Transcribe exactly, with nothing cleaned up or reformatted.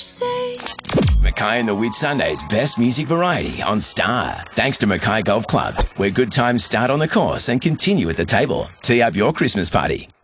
say. Mackay and the Whitsundays' best music variety on Star. Thanks to Mackay Golf Club, where good times start on the course and continue at the table. Tee up your Christmas party.